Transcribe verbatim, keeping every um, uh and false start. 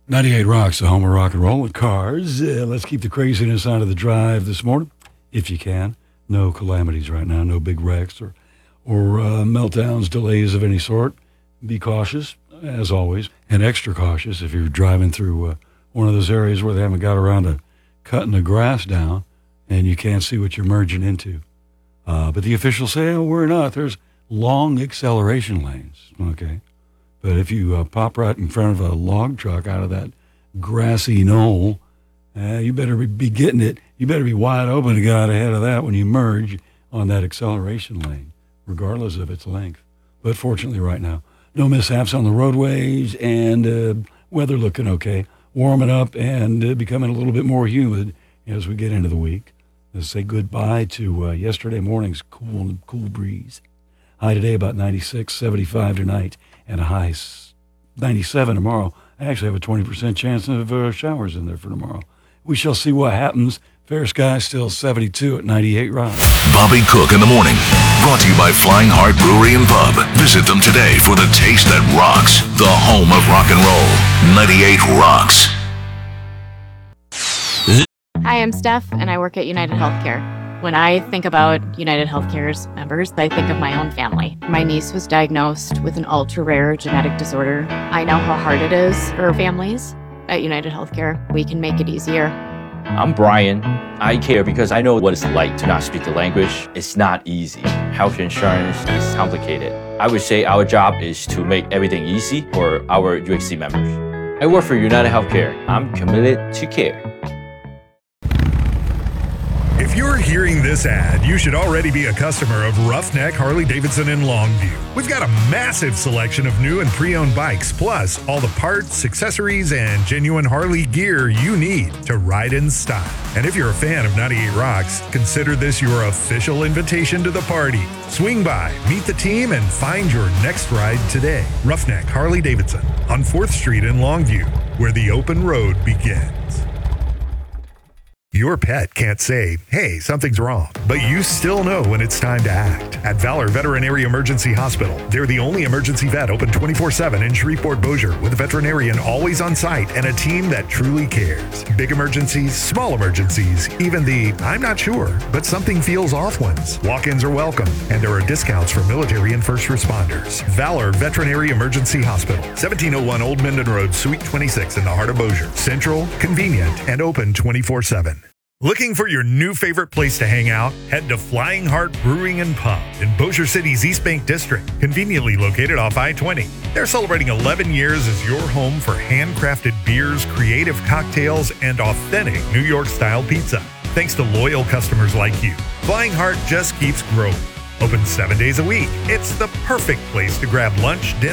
ninety-eight Rocks, the home of rock and roll with cars. Uh, let's keep the craziness out of the drive this morning, if you can. No calamities right now, no big wrecks or, or uh, meltdowns, delays of any sort. Be cautious, as always, and extra cautious if you're driving through uh, one of those areas where they haven't got around to cutting the grass down and you can't see what you're merging into. Uh, but the officials say, oh, we're not. There's long acceleration lanes, okay? But if you uh, pop right in front of a log truck out of that grassy knoll, uh, you better be getting it. You better be wide open to get out ahead of that when you merge on that acceleration lane, regardless of its length. But fortunately right now, no mishaps on the roadways and uh, weather looking okay. Warming up and uh, becoming a little bit more humid as we get into the week. Let's say goodbye to uh, yesterday morning's cool cool breeze. High today about ninety-six, seventy-five tonight, and a high ninety-seven tomorrow. I actually have a twenty percent chance of uh, showers in there for tomorrow. We shall see what happens. Fair sky still seventy-two at ninety-eight Rocks. Bobby Cook in the morning. Brought to you by Flying Heart Brewery and Pub. Visit them today for the taste that rocks. The home of rock and roll. ninety-eight Rocks. Hi, I'm Steph, and I work at United Healthcare. When I think about United Healthcare's members, I think of my own family. My niece was diagnosed with an ultra-rare genetic disorder. I know how hard it is for families. At United Healthcare, we can make it easier. I'm Brian. I care because I know what it's like to not speak the language. It's not easy. Health insurance is complicated. I would say our job is to make everything easy for our U H C members. I work for United Healthcare. I'm committed to care. If you're hearing this ad, you should already be a customer of Roughneck Harley-Davidson in Longview. We've got a massive selection of new and pre-owned bikes, plus all the parts, accessories, and genuine Harley gear you need to ride in style. And if you're a fan of ninety-eight Rocks, consider this your official invitation to the party. Swing by, meet the team, and find your next ride today. Roughneck Harley-Davidson on fourth Street in Longview, where the open road begins. Your pet can't say, hey, something's wrong, but you still know when it's time to act. At Valor Veterinary Emergency Hospital, they're the only emergency vet open twenty-four seven in Shreveport-Bossier, with a veterinarian always on site and a team that truly cares. Big emergencies, small emergencies, even the I'm not sure, but something feels off ones. Walk-ins are welcome, and there are discounts for military and first responders. Valor Veterinary Emergency Hospital, seventeen oh one Old Minden Road, Suite twenty-six in the heart of Bossier. Central, convenient, and open twenty-four seven. Looking for your new favorite place to hang out? Head to Flying Heart Brewing and Pub in Bossier City's East Bank District, conveniently located off I twenty. They're celebrating eleven years as your home for handcrafted beers, creative cocktails, and authentic New York-style pizza. Thanks to loyal customers like you, Flying Heart just keeps growing. Open seven days a week. It's the perfect place to grab lunch, dinner,